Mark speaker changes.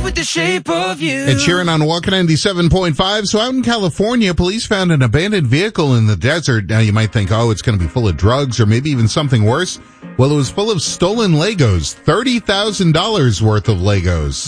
Speaker 1: with the shape of you.
Speaker 2: And Sharon on Walker 97.5. So out in California, police found an abandoned vehicle in the desert. Now you might think, oh, it's going to be full of drugs or maybe even something worse. Well, it was full of stolen Legos, $30,000 worth of Legos.